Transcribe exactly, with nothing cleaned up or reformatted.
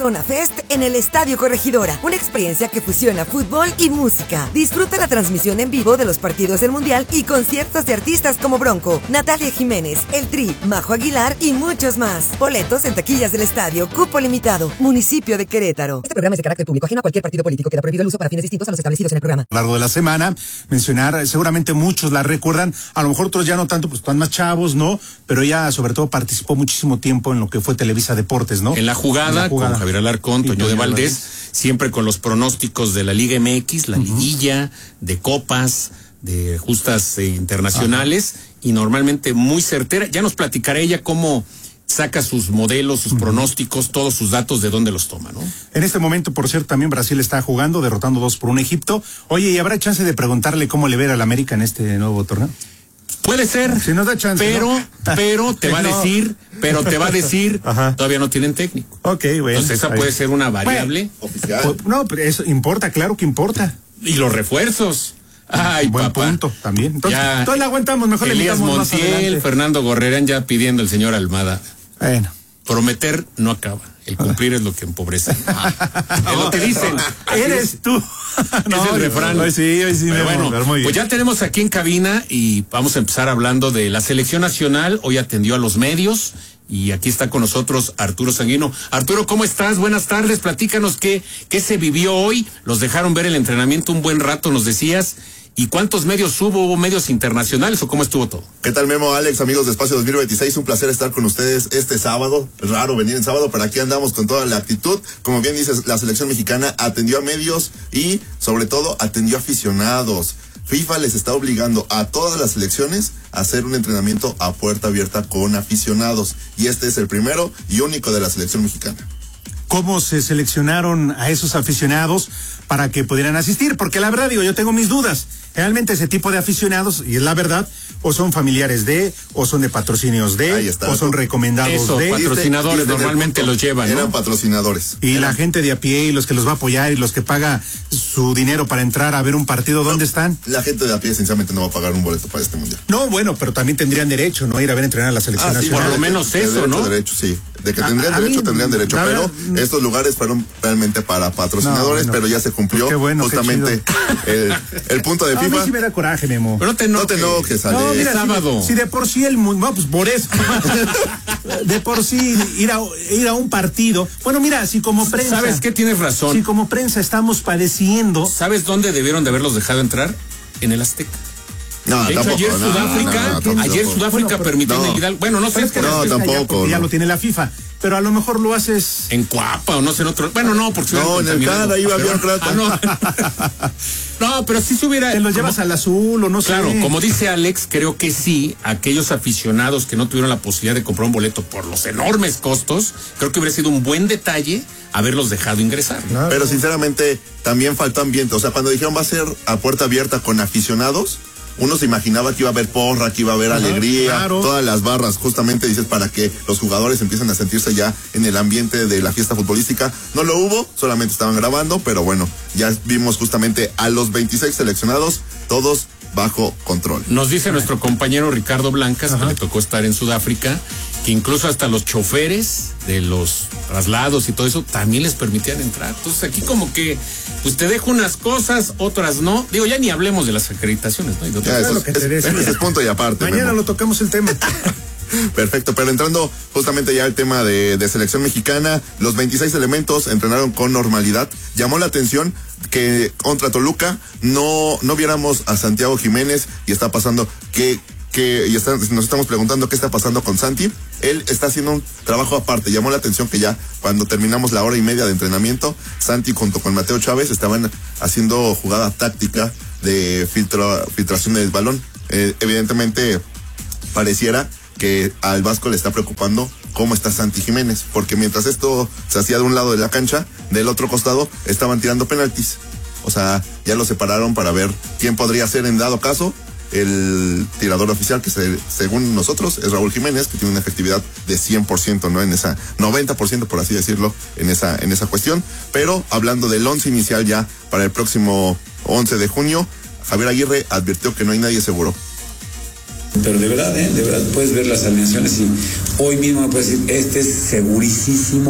Corona Fest en el Estadio Corregidora, una experiencia que fusiona fútbol y música. Disfruta la transmisión en vivo de los partidos del Mundial y conciertos de artistas como Bronco, Natalia Jiménez, El Tri, Majo Aguilar y muchos más. Boletos en taquillas del estadio, cupo limitado, municipio de Querétaro. Este programa es de carácter público, ajeno a cualquier partido político. Queda prohibido el uso para fines distintos a los establecidos en el programa. A lo largo de la semana, mencionar, seguramente muchos la recuerdan, a lo mejor otros ya no tanto, pues están más chavos, ¿no? Pero ella sobre todo participó muchísimo tiempo en lo que fue Televisa Deportes, ¿no? En la jugada, en la jugada. Con Javier Alarcón, Toño de Valdés, siempre con los pronósticos de la Liga M X, la uh-huh. liguilla, de copas, de justas eh, internacionales, uh-huh. y normalmente muy certera. Ya nos platicará ella cómo saca sus modelos, sus uh-huh. pronósticos, todos sus datos, de dónde los toma, ¿no? En este momento, por cierto, también Brasil está jugando, derrotando dos por un Egipto. Oye, ¿y habrá chance de preguntarle cómo le ve al América en este nuevo torneo? Puede ser, si nos da chance, pero, ¿no? pero te va a decir, pero te va a decir, Ajá. todavía no tienen técnico. Ok, bueno. Entonces esa puede ser una variable. Bueno, oficial. No, pero eso importa, claro que importa. Y los refuerzos. Ay, buen papá. punto también. Entonces, ya, entonces la aguantamos, mejor Elías le invitamos Montiel, más Fernando Gorrerán ya pidiendo el señor Almada. Bueno. Prometer no acaba. El cumplir es lo que empobrece. Ah, es lo que dicen. Eres tú. No, es el refrán. Hoy sí, hoy sí. Pero bueno, muy bien. Pues ya tenemos aquí en cabina y vamos a empezar hablando de la selección nacional. Hoy atendió a los medios y aquí está con nosotros Arturo Sanguino. Arturo, ¿cómo estás? Buenas tardes. Platícanos qué, qué se vivió hoy. Los dejaron ver el entrenamiento un buen rato, nos decías. ¿Y cuántos medios hubo? ¿Hubo medios internacionales o cómo estuvo todo? ¿Qué tal, Memo, Alex, amigos de Espacio dos mil veintiséis? Un placer estar con ustedes este sábado. Es raro venir en sábado, pero aquí andamos con toda la actitud. Como bien dices, la selección mexicana atendió a medios y, sobre todo, atendió a aficionados. FIFA les está obligando a todas las selecciones a hacer un entrenamiento a puerta abierta con aficionados. Y este es el primero y único de la selección mexicana. ¿Cómo se seleccionaron a esos aficionados para que pudieran asistir? Porque la verdad, digo, yo tengo mis dudas. Realmente ese tipo de aficionados, y es la verdad, o son familiares de, o son de patrocinios de, o son recomendados Eso, de. patrocinadores dice, dice normalmente los llevan, ¿no? Eran patrocinadores. Y Eran. la gente de a pie y los que los va a apoyar y los que paga su dinero para entrar a ver un partido, ¿dónde no, están? La gente de a pie, sinceramente, no va a pagar un boleto para este mundial. No, bueno, pero también tendrían derecho, ¿no? Ir a ver entrenar a la selección ah, sí, nacional. Por lo menos de, eso, de ¿no? Derecho, derecho, sí. De que tendrían a, a derecho, mí, tendrían derecho. Pero verdad, estos lugares fueron realmente para patrocinadores, no, bueno, pero ya se cumplió pues bueno, justamente el, el punto de no, FIFA. A mí sí me da coraje, Memo. Pero no te enojes, no te enojes, Ale. No, mira, sábado. Si, si de por sí el mundo, no, pues por eso. De por sí ir a, ir a un partido. Bueno, mira, si como prensa. ¿Sabes qué? Tienes razón. Si como prensa estamos padeciendo. ¿Sabes dónde debieron de haberlos dejado entrar? En el Azteca. No, de hecho, tampoco, ayer no, Sudáfrica, no, no, no, ayer tampoco. Sudáfrica bueno, permitió no. en el Hidalgo. Bueno, no sé. Es que no, tampoco. Ya no. lo tiene la FIFA. Pero a lo mejor lo haces. En Cuapa o no sé en otro. Bueno, no, porque. No, en el Canadá iba bien un rato. Ah, no. No, pero sí se hubiera. Te los llevas como, al azul o no claro, sé. Claro, como dice Alex, creo que sí, aquellos aficionados que no tuvieron la posibilidad de comprar un boleto por los enormes costos, creo que hubiera sido un buen detalle haberlos dejado ingresar. Claro. Pero sinceramente, también faltó ambiente. O sea, cuando dijeron va a ser a puerta abierta con aficionados, uno se imaginaba que iba a haber porra, que iba a haber Ajá, alegría, claro. todas las barras, justamente dices, para que los jugadores empiecen a sentirse ya en el ambiente de la fiesta futbolística. No lo hubo, solamente estaban grabando, pero bueno, ya vimos justamente a los veintiséis seleccionados, todos bajo control. Nos dice Ajá. nuestro compañero Ricardo Blancas, Ajá. que le tocó estar en Sudáfrica, que incluso hasta los choferes de los traslados y todo eso también les permitían entrar. Entonces aquí como que pues te dejo unas cosas, otras no. Digo, ya ni hablemos de las acreditaciones, ¿no? Y de ya, eso, lo que es, es, es punto y aparte. Mañana Memo. lo tocamos el tema. Perfecto, pero entrando justamente ya al tema de, de selección mexicana, los veintiséis elementos entrenaron con normalidad. Llamó la atención que contra Toluca no, no viéramos a Santiago Jiménez y está pasando que que y está, nos estamos preguntando qué está pasando con Santi. Él está haciendo un trabajo aparte. Llamó la atención que ya cuando terminamos la hora y media de entrenamiento, Santi junto con Mateo Chávez estaban haciendo jugada táctica de filtro, filtración del balón. Eh, evidentemente pareciera que al Vasco le está preocupando cómo está Santi Jiménez, porque mientras esto se hacía de un lado de la cancha, del otro costado estaban tirando penaltis. O sea, ya lo separaron para ver quién podría ser en dado caso el tirador oficial, que se, según nosotros es Raúl Jiménez, que tiene una efectividad de cien por ciento, ¿no? En esa noventa por ciento, por así decirlo, en esa en esa cuestión. Pero hablando del once inicial ya para el próximo once de junio, Javier Aguirre advirtió que no hay nadie seguro. Pero de verdad, ¿eh? De verdad puedes ver las alineaciones y hoy mismo me puedes decir, este es segurísimo.